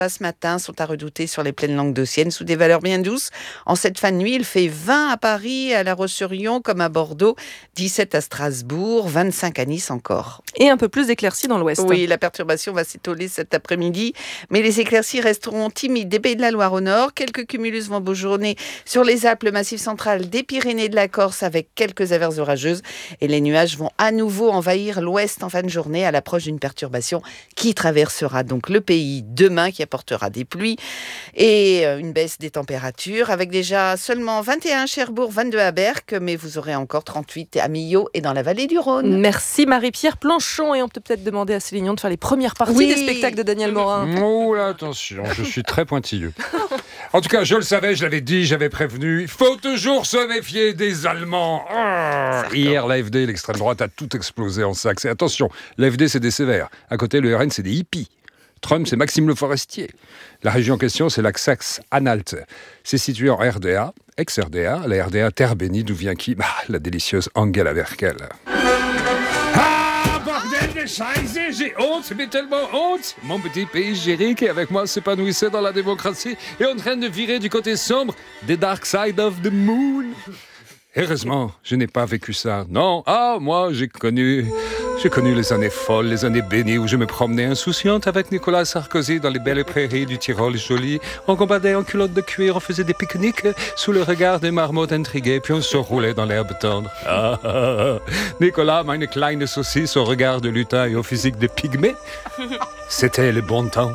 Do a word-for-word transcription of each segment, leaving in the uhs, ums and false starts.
ce matin sont à redouter sur les plaines languedociennes sous des valeurs bien douces. En cette fin de nuit, il fait vingt à Paris, à La Roche-sur-Yon comme à Bordeaux, dix-sept à Strasbourg, vingt-cinq à Nice encore. Et un peu plus d'éclaircies dans l'ouest. Oui, la perturbation va s'étoler cet après-midi, mais les éclaircies resteront timides des Pays de la Loire au nord. Quelques cumulus vont bourgeonner sur les Alpes, le Massif central, des Pyrénées, de la Corse avec quelques averses orageuses. Et les nuages vont à nouveau envahir l'ouest en fin de journée à l'approche d'une perturbation qui traversera donc le pays demain, qui apportera des pluies et une baisse des températures avec déjà seulement vingt et un à Cherbourg, vingt-deux à Berck, mais vous aurez encore trente-huit à Millau et dans la vallée du Rhône. Merci Marie-Pierre Planchon, et on peut peut-être demander à Céline Dion de faire les premières parties oui. des spectacles de Daniel Morin. Oh là, attention, je suis très pointilleux. En tout cas, je le savais, je l'avais dit, j'avais prévenu. Il faut toujours se méfier des Allemands. Ah, hier, l'A F D, l'extrême droite, a tout explosé en Saxe. Et attention, l'A F D, c'est des sévères. À côté, le R N, c'est des hippies. Trump, c'est Maxime Le Forestier. La région en question, c'est la Saxe-Anhalt. C'est situé en R D A, ex-R D A, la R D A Terre bénie, d'où vient qui bah, la délicieuse Angela Merkel. Ah, bordel de Scheiße, j'ai honte, mais tellement honte. Mon petit pays géré qui, avec moi, s'épanouissait dans la démocratie, est en train de virer du côté sombre des Dark Side of the Moon. Heureusement, je n'ai pas vécu ça. Non, ah, moi, j'ai connu... J'ai connu les années folles, les années bénies où je me promenais insouciante avec Nicolas Sarkozy dans les belles prairies du Tyrol joli. On combattait en culotte de cuir, on faisait des pique-niques sous le regard des marmottes intriguées, puis on se roulait dans l'herbe tendre. Ah, ah, ah. Nicolas, meine kleine saucisse au regard de lutin et au physique de pygmée. C'était le bon temps.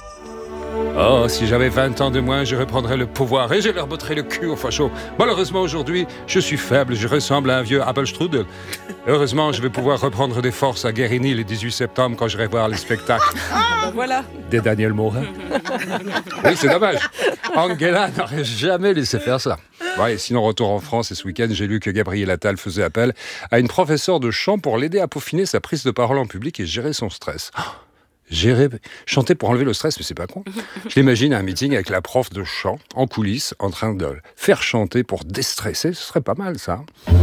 Oh, si j'avais vingt ans de moins, je reprendrais le pouvoir et je leur botterais le cul aux fachos. Malheureusement, aujourd'hui, je suis faible, je ressemble à un vieux Appelstrudel. Heureusement, je vais pouvoir reprendre des forces à Guérini le dix-huit septembre quand j'irai voir les spectacles. Ah, ben voilà. Des Daniel Morin. Oui, c'est dommage. Angela n'aurait jamais laissé faire ça. Ouais, sinon, retour en France, et ce week-end, j'ai lu que Gabriel Attal faisait appel à une professeure de chant pour l'aider à peaufiner sa prise de parole en public et gérer son stress. Gérer, chanter pour enlever le stress, mais c'est pas con. Je l'imagine à un meeting avec la prof de chant, en coulisses, en train de faire chanter pour déstresser. Ce serait pas mal, ça.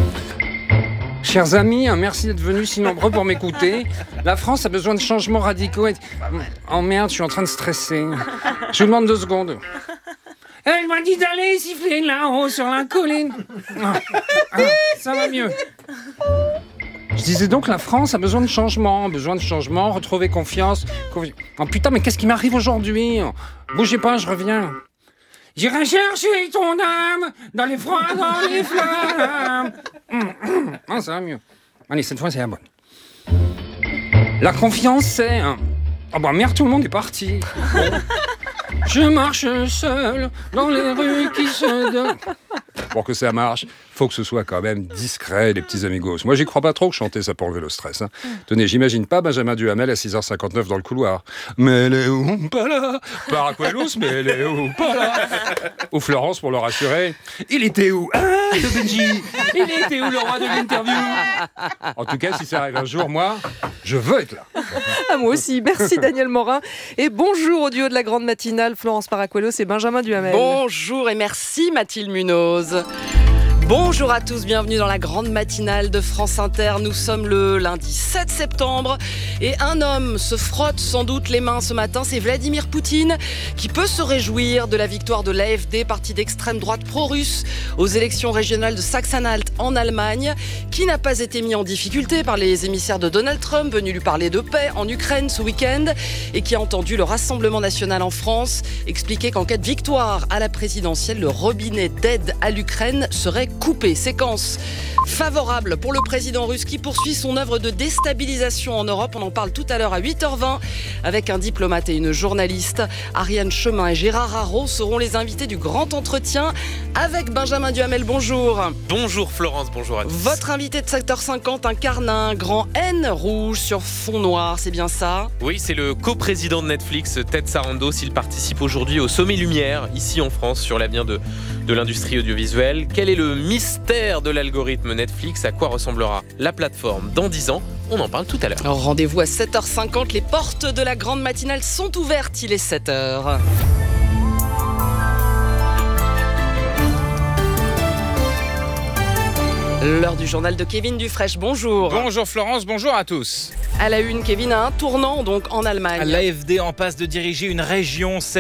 Chers amis, merci d'être venus si nombreux pour m'écouter. La France a besoin de changements radicaux. Et... Oh merde, je suis en train de stresser. Je vous demande deux secondes. Elle m'a dit d'aller siffler là-haut sur la colline. Ah, ah, ça va mieux. Je disais donc, la France a besoin de changement, besoin de changement, retrouver confiance. Confi... Oh putain, mais qu'est-ce qui m'arrive aujourd'hui ? Bougez pas, je reviens. J'irai chercher ton âme dans les froids, dans les flammes. Hum, hum. Ah, ça va mieux. Allez, cette fois, c'est la bonne. La confiance, c'est... Oh bah merde, tout le monde est parti. Bon. Je marche seul dans les rues qui se donnent. Pour que ça marche, faut que ce soit quand même discret, les petits amigos. Moi, j'y crois pas trop que chanter, ça peut enlever le stress. Hein. Tenez, j'imagine pas Benjamin Duhamel à six heures cinquante-neuf dans le couloir. Mais elle est où, pas là. Paracuelos, mais elle est où, pas là. Ou Florence, pour le rassurer. Il était où, ah, le Benji. Il était où, le roi de l'interview. En tout cas, si ça arrive un jour, moi, je veux être là. Ah, moi aussi. Merci Daniel Morin. Et bonjour au duo de la grande matinale, Florence Paracuelos et Benjamin Duhamel. Bonjour et merci Mathilde Munoz. Bonjour à tous, bienvenue dans la grande matinale de France Inter. Nous sommes le lundi sept septembre et un homme se frotte sans doute les mains ce matin, c'est Vladimir Poutine, qui peut se réjouir de la victoire de l'A F D, parti d'extrême droite pro-russe, aux élections régionales de Saxe-Anhalt en Allemagne, qui n'a pas été mis en difficulté par les émissaires de Donald Trump venus lui parler de paix en Ukraine ce week-end et qui a entendu le Rassemblement national en France expliquer qu'en cas de victoire à la présidentielle, le robinet d'aide à l'Ukraine serait coupé. Séquence favorable pour le président russe qui poursuit son œuvre de déstabilisation en Europe. On en parle tout à l'heure à huit heures vingt avec un diplomate et une journaliste. Ariane Chemin et Gérard Haro seront les invités du grand entretien avec Benjamin Duhamel. Bonjour. Bonjour Florence, bonjour à tous. Votre invité de sept heures cinquante incarne un grand N rouge sur fond noir, c'est bien ça ? Oui, c'est le coprésident de Netflix, Ted Sarandos. Il participe aujourd'hui au Sommet Lumière, ici en France, sur l'avenir de, de l'industrie audiovisuelle. Quel est le mystère de l'algorithme Netflix? À quoi ressemblera la plateforme dans dix ans? On en parle tout à l'heure. Alors, rendez-vous à sept heures cinquante. Les portes de la grande matinale sont ouvertes. Il est sept heures. L'heure du journal de Kevin Dufresne, bonjour. Bonjour Florence, bonjour à tous. À la une, Kevin a un tournant donc en Allemagne. L'A F D en passe de diriger une région.